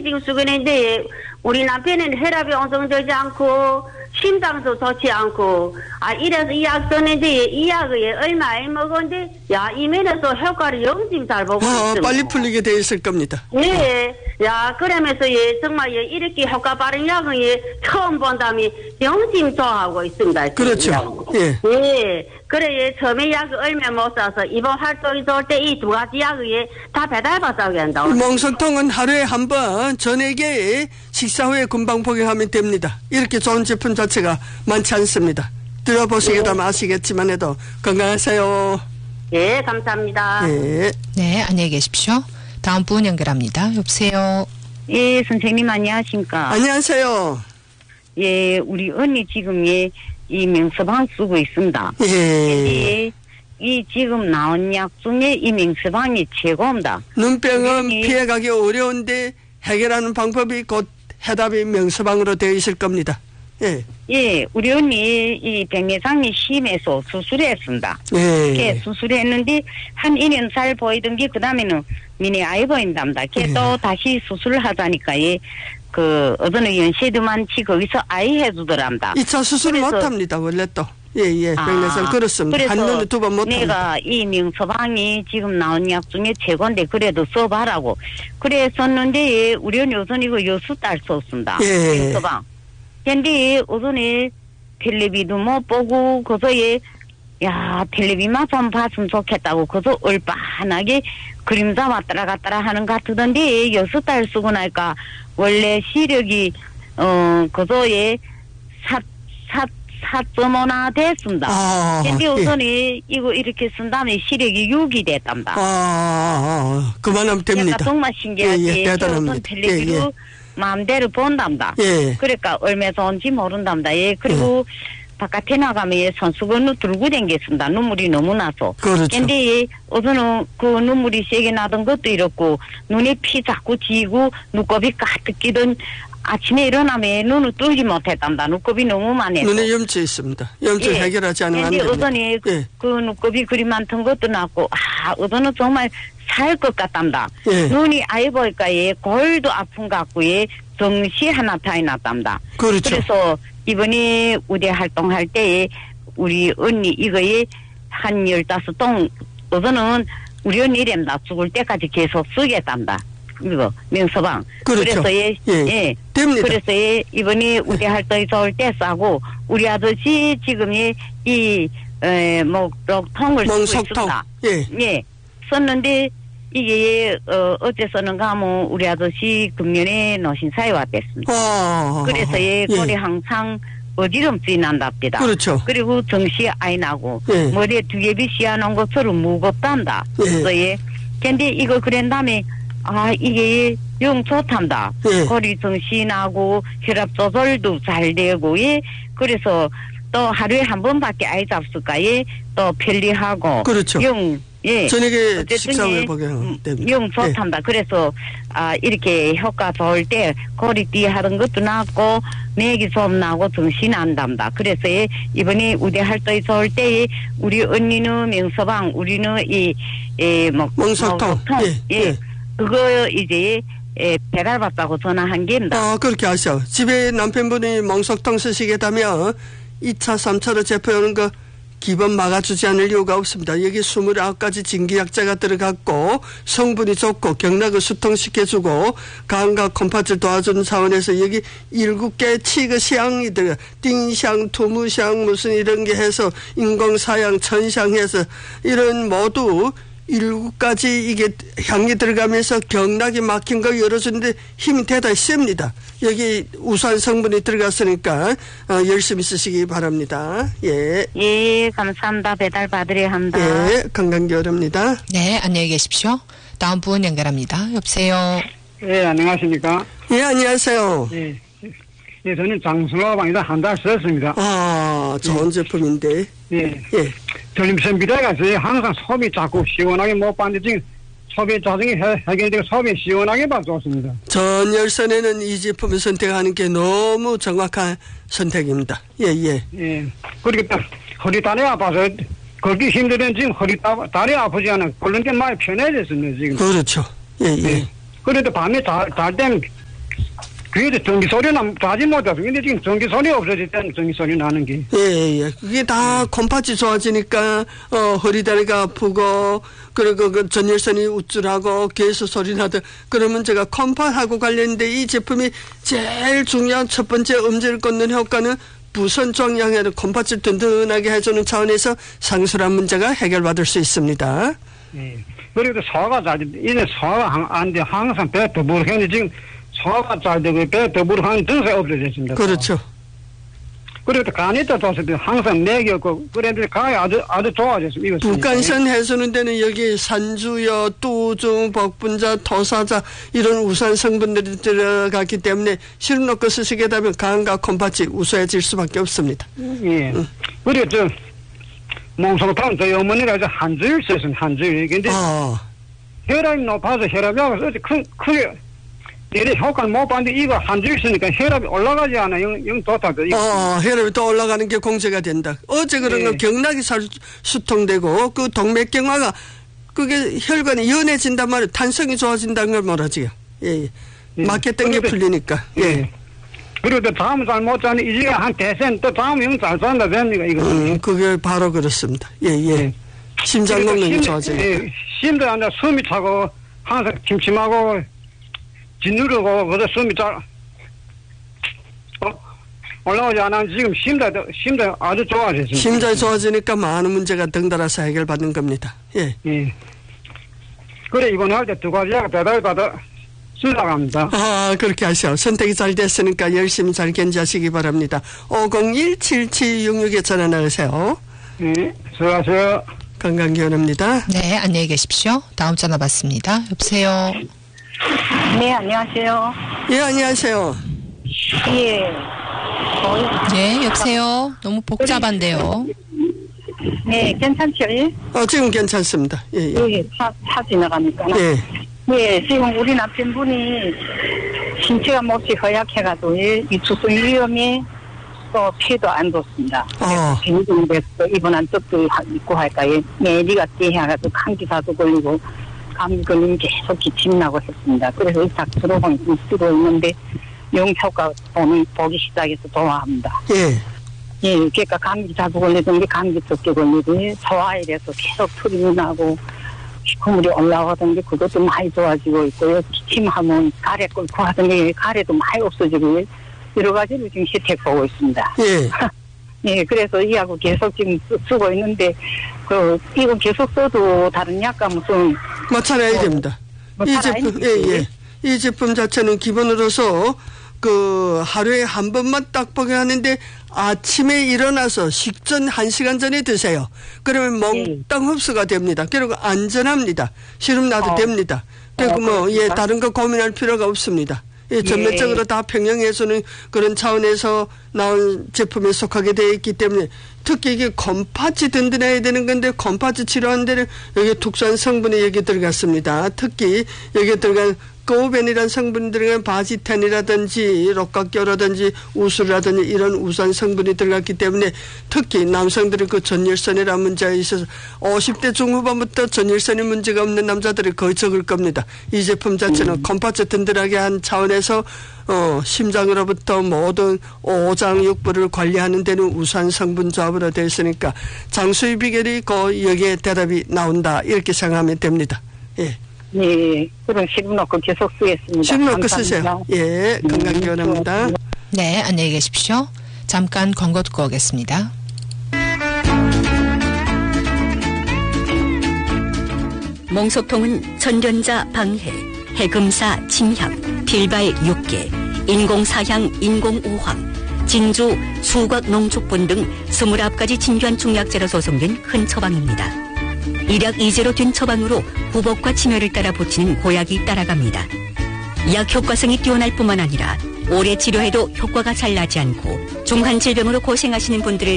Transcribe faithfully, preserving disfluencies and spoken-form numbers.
지금 쓰고 있는데 우리 남편은 혈압이 엉성되지 않고 심장도 좋지 않고 아 이래서 이 약 썼는데 이 약을 얼마에 먹었는데 야 이면에서 효과를 영심 잘 보고 아, 있습니다. 빨리 풀리게 돼 있을 겁니다. 네, 야 그러면서 예 정말 예, 이렇게 효과 빠른 약은 예, 처음 본다면 영심 좋아하고 있습니다. 그렇죠. 예. 예. 그래 예, 처음에 약을 얼마 못 사서 이번 활동이 좋을 때 이 두 가지 약을 예, 다 배달받아오게 한다고. 멍석통은 하루에 한 번 저녁에 식사 후에 금방 복용하면 됩니다. 이렇게 좋은 제품 자체가 많지 않습니다. 들어보시게 되면 예. 아시겠지만 해도 건강하세요. 예, 감사합니다. 예. 네, 안녕히 계십시오. 다음 분 연결합니다. 여보세요. 예, 선생님 안녕하십니까. 안녕하세요. 예, 우리 언니 지금 예, 이 명서방 쓰고 있습니다. 예. 이 지금 나온 약 중에 이 명서방이 최고입니다. 눈병은 피해가기 어려운데 해결하는 방법이 곧 해답이 명서방으로 되어 있을 겁니다. 예. 예, 우리 언니 이 백내장이 심해서 수술했습니다. 예. 그 수술했는데 한 일 년 잘 보이던 게 그 다음에는 미니 아이 보인답니다. 걔 또 예. 다시 수술을 하자니까 예. 그 어떤 연세드만치 거기서 아이 해주더랍니다. 이 차 수술을 못합니다. 원래 또. 예예. 백내장 아, 그렇습니다. 한 년에 두 번 못합니다. 내가 이 명서방이 지금 나온 약 중에 최고인데 그래도 써봐라고 그랬었는데 우리 언니 우선 이거 여수 딸 썼습니다. 예. 명서방. 근데 우선에 텔레비도 못 보고 그저에 야 텔레비만 좀 봤으면 좋겠다고 그저 얼빠하게 그림자 왔다라 갔다라 하는 것 같던데 여섯 달 쓰고 나니까 원래 시력이 어 그저에 사 점 오나 됐습니다. 아, 근데 우선에 예. 이거 이렇게 쓴 다음에 시력이 육이 됐답니다. 아, 아, 아 그만하면 됩니다. 정말 신기하지. 예, 예, 대단합니다. 텔레비로 예, 예. 마음대로 본답니다. 예. 그러니까 얼마 좋은지 모른답니다. 예. 그리고 예. 바깥에 나가면 예, 손수건을 들고 다녔습니다. 눈물이 너무 나서. 그렇죠. 근데 어제는 그 눈물이 세게 나던 것도 이렇고 눈에 피 자꾸 지고 눈곱이 가득 끼던 아침에 일어나면 눈을 뜨지 못했답니다. 눈곱이 너무 많이 해서. 눈에 염증 있습니다. 염증 예. 해결하지 않으면 안 됩니다. 그런데 어제는 예. 그 눈곱이 그리 많던 것도 났고 아 어제는 정말 살 것 같답니다. 예. 눈이 아예 보니까 예, 골도 아픈 것 같고 예, 정시 하나 타이 났답니다. 그렇죠. 그래서 이번에 우대 활동할 때 우리 언니 이거에 한 열다섯 통 어제는 우리 언니 이랍니다. 죽을 때까지 계속 쓰겠답니다. 이거 명서방. 그렇죠. 그래서 예, 예, 예. 됩니다. 그래서 예, 이번에 우대 활동이 좋을 때 싸고 우리 아저씨 지금 이 뭐 통을 쓰고 있습니다. 예. 예. 썼는데 이게 어 어째서는가 하면 우리 아저씨 금년에 노신사에 왔댔습니다. 아, 그래서 예, 예. 골이 항상 어지럼증이 난답니다. 그렇죠. 그리고 정시 아이 나고 예. 머리에 두개비 씌워놓은 것처럼 무겁단다. 예. 그래서 예. 근데 이거 그런 다음에 아 이게 영 좋단다. 예. 골이 정시 나고 혈압 조절도 잘 되고 예. 그래서 또 하루에 한 번밖에 아이 잡수가 예. 또 편리하고 그렇죠. 영 예. 저녁에 식사 후에 복용 됩니다. 영 좋단다. 예. 그래서 아 이렇게 효과 좋을 때 고리띠 하던 것도 낫고 맥이 좀 나고 정신 안 담다. 그래서 예, 이번에 우대 활동이 좋을 때 우리 언니는 명서방, 우리는 이뭐 멍석통. 예, 예. 예. 그거 이제 예, 배달받다고 전화한 게입니다. 아 그렇게 하셔. 집에 남편분이 멍석통 쓰시겠다면 이 차, 삼 차로 제포하는 거 기본 막아주지 않을 이유가 없습니다. 여기 스물아홉 가지 진기약자가 들어갔고 성분이 좋고 경락을 수통시켜주고 간과 컴파트를 도와주는 차원에서 여기 일곱 개의 치그향이 들어가 띵향, 투무향 무슨 이런 게 해서 인공사향, 천향 해서 이런 모두 일곱 가지 이게 향이 들어가면서 경락이 막힌 거 열어주는데 힘이 대단히 셉니다. 여기 우수한 성분이 들어갔으니까 어, 열심히 쓰시기 바랍니다. 예. 예, 감사합니다. 배달 받으려 합니다. 예, 건강기원입니다. 네, 안녕히 계십시오. 다음 분 연결합니다. 여보세요. 예, 안녕하십니까. 예, 안녕하세요. 예, 예 저는 장수로방에서 한 달 썼습니다. 아, 좋은 예. 제품인데. 예. 예. 전립선 비대가 있어요. 항상 속이 자꾸 시원하게 못 봤는데 지금 속이 자정이 해결되고 속이 시원하게 봐 좋습니다. 전열선에는 이 제품을 선택하는 게 너무 정확한 선택입니다. 예, 예. 예. 그러니까 허리 다리 아파서 걷기 힘들은 지금 허리 다리 아프지 않아. 걷는 게 많이 편해졌습니다, 지금. 그렇죠. 예, 예. 예. 그래도 밤에 잘, 잘 때는 그게 전기 소리는 자지 못해서 근데 지금 전기 소리 없어질 때는 전기 소리 나는 게. 예, 예. 그게 다 컴팟이 좋아지니까, 어, 허리다리가 아프고, 그리고 그 전열선이 우쭐하고, 계속 소리 나도, 그러면 제가 컴팟하고 관련된 이 제품이 제일 중요한 첫 번째 음질을 걷는 효과는 무선 종양에도 컴팟을 든든하게 해주는 차원에서 상수란 문제가 해결받을 수 있습니다. 예. 그리고 소화가 잘, 이제 소화가 안 돼. 항상 배 더부룩했는데 지금 소화가 잘 되고 배 더부룩한 증상이 없어졌습니다. 그렇죠. 그리고 간이 또 좋을 때 항상 맥이 없고, 그런데 간이 아주, 아주 좋아졌습니다. 북한선 해주는 데는 여기 산주여, 뚜중, 복분자, 토사자 이런 우산 성분들이 들어갔기 때문에 시름 넣고 쓰시게 되면 간과 컴팟이 우수해질 수밖에 없습니다. 예. 응. 그리고 저, 몽송탕 저희 어머니가 이제 한주일 썼습니다. 한주일. 근데 아. 혈압이 높아서 혈압이 어디 큰, 크게, 이래 효과는 못 봤는데 이거 한주일 쓰니까 혈압이 올라가지 않아. 영, 영 좋다죠. 어, 혈압이 더 올라가는 게 공제가 된다. 어제 그런 거 네. 경락이 살, 수통되고 그 동맥경화가 그게 혈관이 연해진단 말이에요. 탄성이 좋아진다는 걸 말하지요. 예, 예. 예. 막혔던 게 그런데- 풀리니까. 예. 예. 그리고 또 다음 잘 못 자니 이제 한 대선 또 다음 영 잘 잔다 됩니까 이거. 음, 그게 바로 그렇습니다. 예, 예. 예. 심장 그러니까 功能이 심- 좋아지니까. 예, 심도 안 돼. 숨이 차고 항상 침침하고 짓누르고 그래서 숨이 잘 어, 올라오지 않아. 지금 심도 심도 아주 좋아졌습니다. 심장이 좋아지니까 많은 문제가 덩달아서 해결받는 겁니다. 예. 예. 그래 이번에 할 때 두 가지가 배달 받아 쓰다갑니다. 아, 그렇게 하셔. 선택이 잘 됐으니까 열심히 잘 견지하시기 바랍니다. 오공일 칠칠육육에 전화 나가세요. 예. 수고하세요. 건강기원입니다. 네, 안녕히 계십시오. 다음 전화 받습니다. 여보세요. 네, 안녕하세요. 예, 안녕하세요. 예. 어, 네, 여보세요. 너무 복잡한데요. 네, 괜찮죠? 예? 어, 지금 괜찮습니다. 예, 예. 여기 차, 차 지나가니까. 예. 네, 지금 우리 남편분이 신체가 몹시 허약해가지고 이, 이 주소 위험이 또 피도 안 좋습니다. 어. 진중돼서 입원한 적도 있고 할까. 매리가 떼해가지고 감기사도 걸리고 감기 걸리면 계속 기침 나고 했습니다. 그래서 의사 들어보니 좀 쓰고 있는데 영효과 보는 보기 시작해서 좋아합니다. 예. 예, 그러니까 감기 자주 걸리던 게 감기 적게 걸리고 소화이래서 계속 털이 나고 콧물이 올라가던 게 그것도 많이 좋아지고 있고요. 기침하면 가래 끓고 하던 게 가래도 많이 없어지고 여러 가지로 지금 혜택 보고 있습니다. 예. 예, 그래서 이하고 계속 지금 쓰, 쓰고 있는데 그 이거 계속 써도 다른 약과 무슨 마찬가지 됩니다. 뭐 이 살아있는 제품, 예, 예. 이 제품 자체는 기본으로서 그 하루에 한 번만 딱 복용하는데 아침에 일어나서 식전 한 시간 전에 드세요. 그러면 몽땅 흡수가 됩니다. 그리고 안전합니다. 시름 나도 어. 됩니다. 그리고 어, 뭐, 예, 그렇습니까? 다른 거 고민할 필요가 없습니다. 예, 전면적으로 다 평형해주는 그런 차원에서 나온 제품에 속하게 되어 있기 때문에 특히 이게 컴팟이 든든해야 되는 건데 컴팟이 치료하는 데는 여기 특수한 성분이 여기 들어갔습니다. 특히 여기 들어간 꼬벤이라는 성분이 들어간 바지텐이라든지 록각교라든지 우수라든지 이런 우수한 성분이 들어갔기 때문에 특히 남성들의 그 전열선이라는 문제에 있어서 오십 대 중후반부터 전열선이 문제가 없는 남자들이 거의 적을 겁니다. 이 제품 자체는 컴팟을 든든하게 한 차원에서 어, 심장으로부터 모든 오장육부를 관리하는 데는 우수한 성분 조합으로 되어 있으니까 장수의 비결이 그 여기에 대답이 나온다 이렇게 생각하면 됩니다. 예. 예, 그럼 시름 넣고 계속 쓰겠습니다. 시름 넣고 감사합니다. 쓰세요. 예, 건강기원합니다. 네, 안녕히 계십시오. 잠깐 광고 듣고 오겠습니다. 몽소통은 전전자 방해, 해금사 침향, 필발 육계, 인공사향, 인공우황, 진주, 수곽, 농축분 등 스물아홉 가지 진주한 중약재로 조성된 큰 처방입니다. 일약 이제로 된 처방으로 후복과 치매를 따라 붙이는 고약이 따라갑니다. 약 효과성이 뛰어날 뿐만 아니라 오래 치료해도 효과가 잘 나지 않고 중한 질병으로 고생하시는 분들을